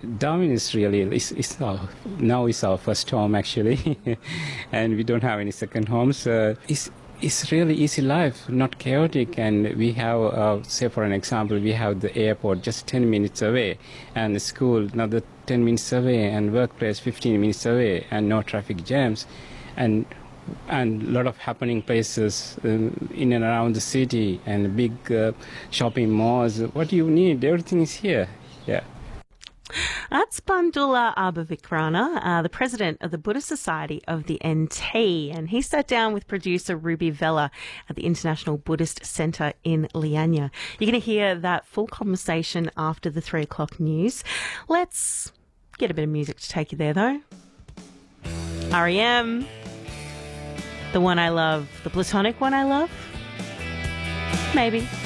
Darwin is really now is our first home actually, and we don't have any second homes. It's really easy life, not chaotic, and we have, say for an example, we have the airport just 10 minutes away, and the school another 10 minutes away, and workplace 15 minutes away, and no traffic jams, and a lot of happening places in and around the city, and big shopping malls. What you need, everything is here. Yeah. That's Bandula Abavikrana, the president of the Buddhist Society of the NT, and he sat down with producer Ruby Vella at the International Buddhist Centre in Lianya. You're going to hear that full conversation after the 3 o'clock news. Let's get a bit of music to take you there, though. R.E.M., the one I love, the platonic one I love? Maybe.